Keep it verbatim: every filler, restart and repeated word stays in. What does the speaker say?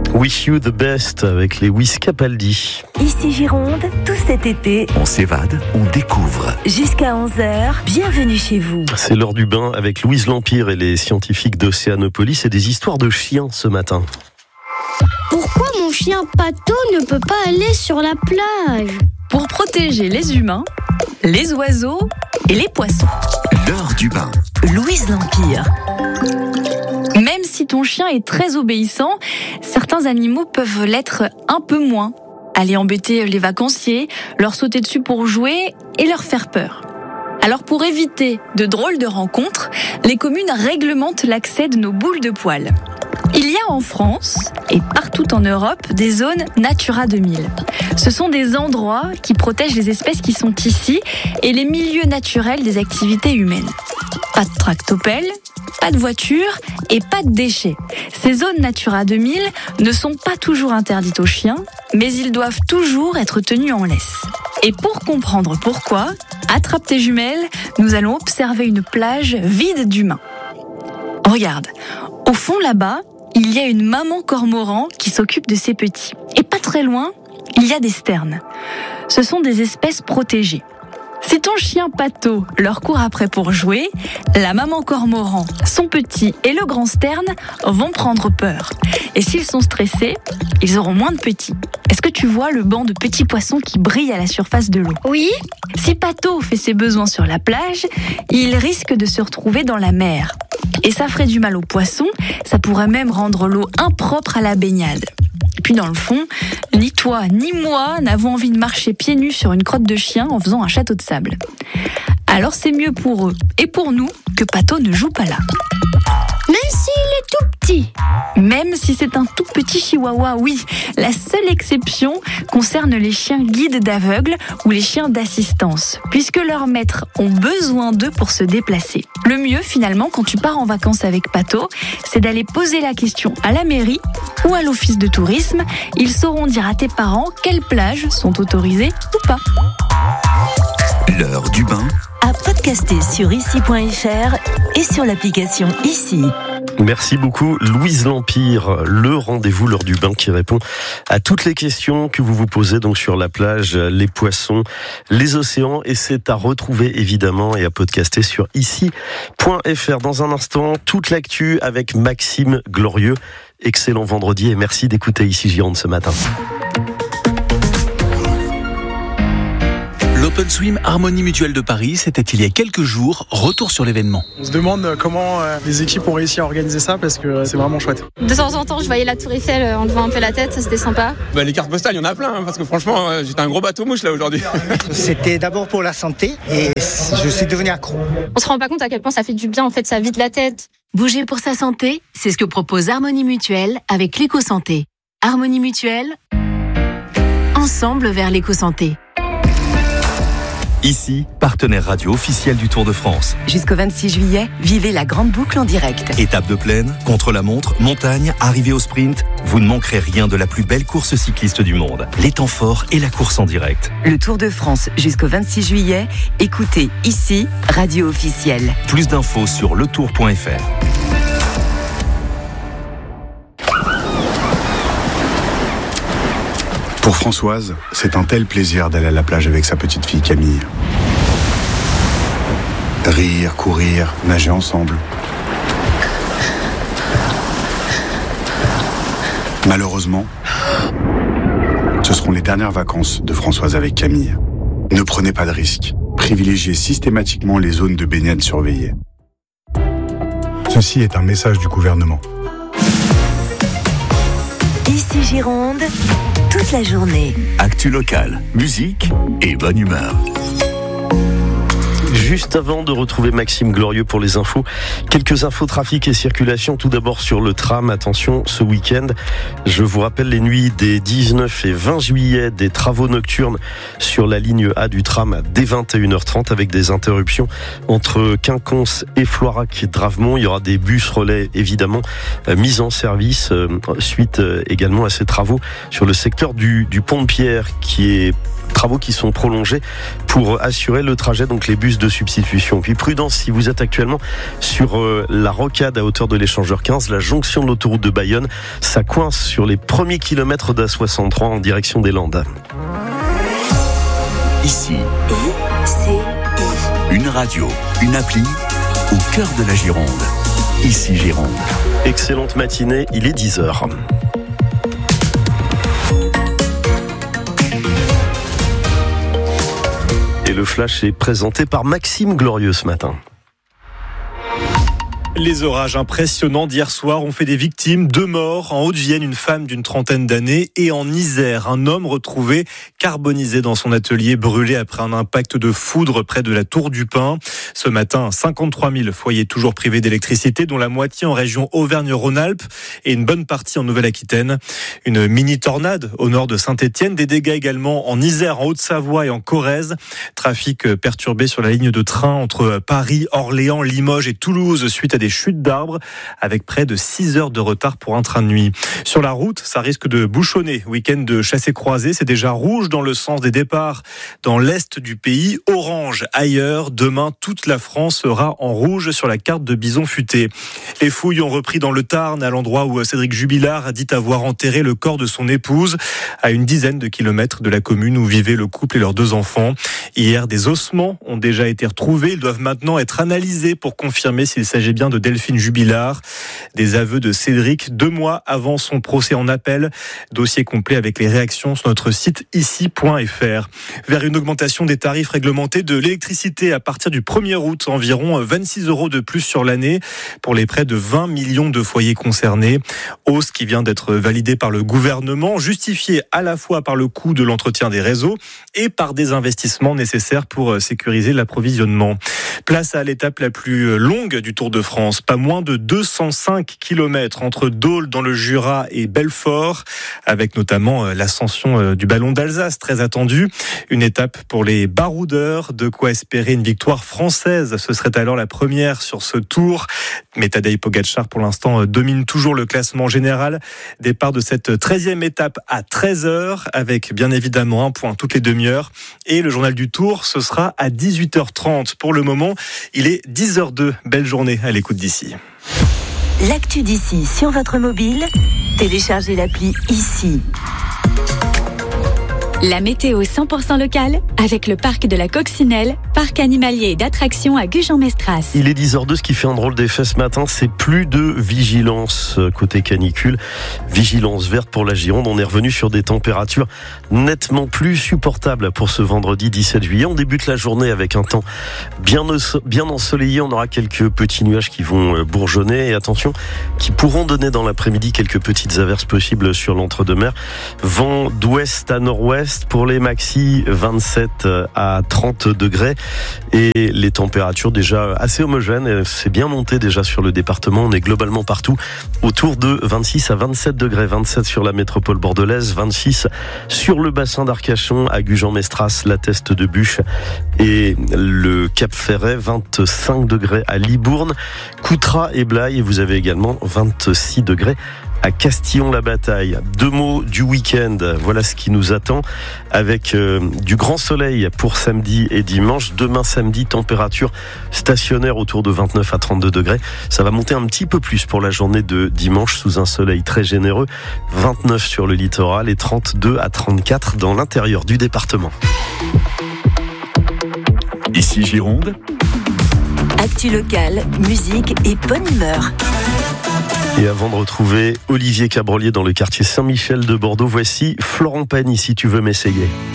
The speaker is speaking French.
Wish You the Best avec les Wiz Capaldi. Ici Gironde, tout cet été, on s'évade, on découvre. Jusqu'à onze heures, bienvenue chez vous. C'est l'heure du bain avec Louise Lampire et les scientifiques d'Océanopolis et des histoires de chiens ce matin. Pourquoi mon chien Pato ne peut pas aller sur la plage ? Pour protéger les humains, les oiseaux et les poissons. L'heure du bain. Louise Lampire. Même si ton chien est très obéissant, certains animaux peuvent l'être un peu moins. Aller embêter les vacanciers, leur sauter dessus pour jouer et leur faire peur. Alors pour éviter de drôles de rencontres, les communes réglementent l'accès de nos boules de poils. Il y a en France et partout en Europe des zones Natura deux mille. Ce sont des endroits qui protègent les espèces qui sont ici et les milieux naturels des activités humaines. Pas de tractopelle, pas de voiture et pas de déchets. Ces zones Natura deux mille ne sont pas toujours interdites aux chiens, mais ils doivent toujours être tenus en laisse. Et pour comprendre pourquoi, attrape tes jumelles, nous allons observer une plage vide d'humains. Regarde, au fond là-bas, il y a une maman cormoran qui s'occupe de ses petits. Et pas très loin, il y a des sternes. Ce sont des espèces protégées. Si ton chien Pato leur court après pour jouer, la maman cormoran, son petit et le grand sterne vont prendre peur. Et s'ils sont stressés, ils auront moins de petits. Est-ce que tu vois le banc de petits poissons qui brille à la surface de l'eau ? Oui. Si Pato fait ses besoins sur la plage, il risque de se retrouver dans la mer. Et ça ferait du mal aux poissons, ça pourrait même rendre l'eau impropre à la baignade. Et puis dans le fond, ni toi ni moi n'avons envie de marcher pieds nus sur une crotte de chien en faisant un château de sable. Alors c'est mieux pour eux et pour nous que Pato ne joue pas là. Même s'il est tout petit. Même si c'est un tout petit chihuahua, oui. La seule exception concerne les chiens guides d'aveugles ou les chiens d'assistance, puisque leurs maîtres ont besoin d'eux pour se déplacer. Le mieux, finalement, quand tu pars en vacances avec Pato, c'est d'aller poser la question à la mairie ou à l'office de tourisme. Ils sauront dire à tes parents quelles plages sont autorisées ou pas. L'heure du bain. À podcaster sur ici point f r et sur l'application Ici. Merci beaucoup Louise Lampire, le rendez-vous l'heure du bain qui répond à toutes les questions que vous vous posez donc sur la plage, les poissons, les océans, et c'est à retrouver évidemment et à podcaster sur ici point f r. Dans un instant, toute l'actu avec Maxime Glorieux. Excellent vendredi et merci d'écouter Ici Gironde ce matin. L'Open Swim Harmonie Mutuelle de Paris, c'était il y a quelques jours. Retour sur l'événement. On se demande comment les équipes ont réussi à organiser ça parce que c'est vraiment chouette. De temps en temps, je voyais la Tour Eiffel en levant un peu la tête, ça c'était sympa. Bah, les cartes postales, il y en a plein, hein, parce que franchement, j'étais un gros bateau mouche là aujourd'hui. C'était d'abord pour la santé et je suis devenu accro. On se rend pas compte à quel point ça fait du bien, en fait, ça vide la tête. Bouger pour sa santé, c'est ce que propose Harmonie Mutuelle avec l'éco-santé. Harmonie Mutuelle, ensemble vers l'éco-santé. Ici, partenaire radio officiel du Tour de France. Jusqu'au vingt-six juillet, vivez la grande boucle en direct. Étape de plaine, contre-la-montre, montagne, arrivée au sprint, vous ne manquerez rien de la plus belle course cycliste du monde. Les temps forts et la course en direct. Le Tour de France jusqu'au vingt-six juillet, écoutez Ici, radio officielle. Plus d'infos sur le tour point f r. Pour Françoise, c'est un tel plaisir d'aller à la plage avec sa petite fille Camille. Rire, courir, nager ensemble. Malheureusement, ce seront les dernières vacances de Françoise avec Camille. Ne prenez pas de risques. Privilégiez systématiquement les zones de baignade surveillées. Ceci est un message du gouvernement. Ici Gironde, toute la journée. Actu locale, musique et bonne humeur. Juste avant de retrouver Maxime Glorieux pour les infos, quelques infos trafic et circulation. Tout d'abord sur le tram, attention, ce week-end, je vous rappelle les nuits des dix-neuf et vingt juillet, des travaux nocturnes sur la ligne A du tram dès vingt et une heures trente avec des interruptions entre Quinconce et Floirac-Dravemont. Il y aura des bus relais évidemment euh, mis en service euh, suite euh, également à ces travaux sur le secteur du, du Pont de Pierre qui est travaux qui sont prolongés pour assurer le trajet, donc les bus de substitution. Puis prudence si vous êtes actuellement sur euh, la rocade à hauteur de l'échangeur quinze, la jonction de l'autoroute de Bayonne, ça coince sur les premiers kilomètres d'A soixante-trois en direction des Landes. Ici, une radio, une appli au cœur de la Gironde. Ici Gironde. Excellente matinée, il est dix heures. Et le flash est présenté par Maxime Glorieux ce matin. Les orages impressionnants d'hier soir ont fait des victimes, deux morts en Haute-Vienne, une femme d'une trentaine d'années, et en Isère, un homme retrouvé carbonisé dans son atelier, brûlé après un impact de foudre près de la Tour du Pin. Ce matin, cinquante-trois mille foyers toujours privés d'électricité, dont la moitié en région Auvergne-Rhône-Alpes et une bonne partie en Nouvelle-Aquitaine. Une mini-tornade au nord de Saint-Étienne, des dégâts également en Isère, en Haute-Savoie et en Corrèze. Trafic perturbé sur la ligne de train entre Paris, Orléans, Limoges et Toulouse suite à des chutes d'arbres, avec près de six heures de retard pour un train de nuit. Sur la route, ça risque de bouchonner. Week-end de chassé-croisé, c'est déjà rouge dans le sens des départs dans l'est du pays, orange ailleurs. Demain, toute la France sera en rouge sur la carte de Bison Futé. Les fouilles ont repris dans le Tarn, à l'endroit où Cédric Jubilard a dit avoir enterré le corps de son épouse, à une dizaine de kilomètres de la commune où vivaient le couple et leurs deux enfants. Hier, des ossements ont déjà été retrouvés. Ils doivent maintenant être analysés pour confirmer s'il s'agit bien de Delphine Jubilard. Des aveux de Cédric deux mois avant son procès en appel. Dossier complet avec les réactions sur notre site ici point f r. Vers une augmentation des tarifs réglementés de l'électricité à partir du premier août, environ vingt-six euros de plus sur l'année pour les près de vingt millions de foyers concernés. Hausse qui vient d'être validée par le gouvernement, justifiée à la fois par le coût de l'entretien des réseaux et par des investissements nécessaires pour sécuriser l'approvisionnement. Place à l'étape la plus longue du Tour de France. Pas moins de deux cent cinq kilomètres entre Dole dans le Jura et Belfort, avec notamment l'ascension du ballon d'Alsace, très attendue. Une étape pour les baroudeurs, de quoi espérer une victoire française. Ce serait alors la première sur ce tour. Mais Tadej Pogačar, pour l'instant, domine toujours le classement général. Départ de cette treizième étape à treize heures, avec bien évidemment un point toutes les demi-heures. Et le journal du Tour, ce sera à dix-huit heures trente. Pour le moment, il est dix heures deux. Belle journée à l'écoute d'ici. L'actu d'ici sur votre mobile, téléchargez l'appli ici. La météo cent pour cent locale avec le parc de la Coccinelle, parc animalier et d'attractions à Gujan-Mestras. Il est dix heures deux, ce qui fait un drôle d'effet ce matin, c'est plus de vigilance côté canicule. Vigilance verte pour la Gironde. On est revenu sur des températures nettement plus supportables pour ce vendredi dix-sept juillet. On débute la journée avec un temps bien, bien ensoleillé. On aura quelques petits nuages qui vont bourgeonner et attention, qui pourront donner dans l'après-midi quelques petites averses possibles sur l'entre-deux-mer. Vent d'ouest à nord-ouest. Pour les maxi, vingt-sept à trente degrés et les températures déjà assez homogènes. C'est bien monté déjà sur le département. On est globalement partout autour de vingt-six à vingt-sept degrés. vingt-sept sur la métropole bordelaise, vingt-six sur le bassin d'Arcachon, à Gujan-Mestras, la Teste de Buch et le Cap Ferret, vingt-cinq degrés à Libourne, Coutras et Blaye. Et vous avez également vingt-six degrés à Castillon-la-Bataille. Deux mots du week-end, voilà ce qui nous attend avec euh, du grand soleil pour samedi et dimanche. Demain samedi, température stationnaire autour de vingt-neuf à trente-deux degrés. Ça va monter un petit peu plus pour la journée de dimanche sous un soleil très généreux. vingt-neuf sur le littoral et trente-deux à trente-quatre dans l'intérieur du département. Ici Gironde. Actu locale, musique et bonne humeur. Et avant de retrouver Olivier Cabrolier dans le quartier Saint-Michel de Bordeaux, voici Florent Pagny, si tu veux m'essayer.